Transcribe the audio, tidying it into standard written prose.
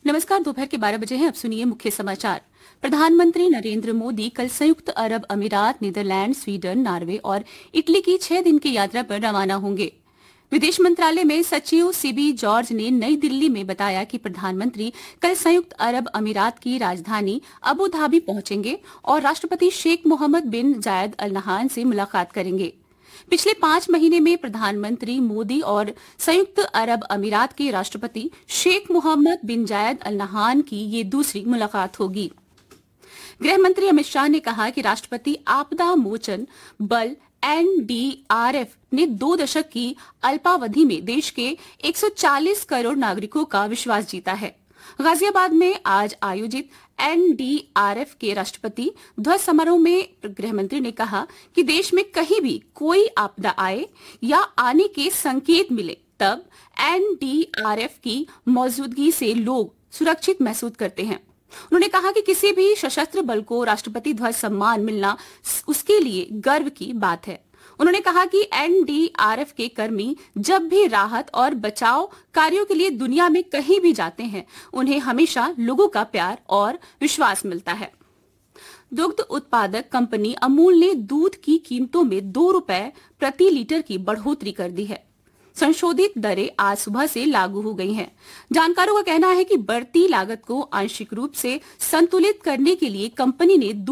नमस्कार। दोपहर के 12 बजे हैं। अब सुनिए मुख्य समाचार। प्रधानमंत्री नरेंद्र मोदी कल संयुक्त अरब अमीरात, नीदरलैंड, स्वीडन, नॉर्वे और इटली की 6 दिन की यात्रा पर रवाना होंगे। विदेश मंत्रालय में सचिव सीबी जॉर्ज ने नई दिल्ली में बताया कि प्रधानमंत्री कल संयुक्त अरब अमीरात की राजधानी अबू धाबी पहुंचेंगे और राष्ट्रपति शेख मोहम्मद बिन जायद अल नहान से मुलाकात करेंगे। पिछले 5 महीने में प्रधानमंत्री मोदी और संयुक्त अरब अमीरात के राष्ट्रपति शेख मोहम्मद बिन जायद अल नहान की ये दूसरी मुलाकात होगी। गृह मंत्री अमित शाह ने कहा कि राष्ट्रपति आपदा मोचन बल एनडीआरएफ ने 2 दशक की अल्पावधि में देश के 140 करोड़ नागरिकों का विश्वास जीता है। गाजियाबाद में आज आयोजित एनडीआरएफ के राष्ट्रपति ध्वज समारोह में गृह मंत्री ने कहा कि देश में कहीं भी कोई आपदा आए या आने के संकेत मिले, तब एनडीआरएफ की मौजूदगी से लोग सुरक्षित महसूस करते हैं। उन्होंने कहा कि किसी भी सशस्त्र बल को राष्ट्रपति ध्वज सम्मान मिलना उसके लिए गर्व की बात है। उन्होंने कहा कि एनडीआरएफ के कर्मी जब भी राहत और बचाव कार्यों के लिए दुनिया में कहीं भी जाते हैं, उन्हें हमेशा लोगों का प्यार और विश्वास मिलता है। दुग्ध उत्पादक कंपनी अमूल ने दूध की कीमतों में 2 रुपए प्रति लीटर की बढ़ोतरी कर दी है। संशोधित दरें आज सुबह से लागू हो गई हैं। जानकारों का कहना है कि बढ़ती लागत को आंशिक रूप से संतुलित करने के लिए कंपनी ने